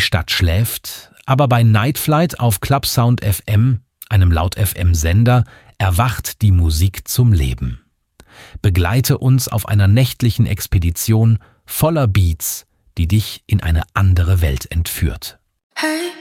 Stadt schläft, aber bei Night Flight auf Clubsound FM, einem Laut-FM-Sender, erwacht die Musik zum Leben. Begleite uns auf einer nächtlichen Expedition voller Beats, die dich in eine andere Welt entführt. Hey.